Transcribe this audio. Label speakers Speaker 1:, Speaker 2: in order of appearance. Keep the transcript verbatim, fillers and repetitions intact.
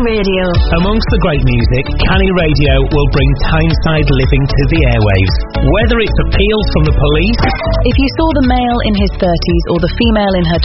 Speaker 1: Radio.
Speaker 2: Amongst the great music, Canny Radio will bring Tyneside living to the airwaves. Whether it's appeals from the police,
Speaker 1: if you saw the male in his thirties or the female in her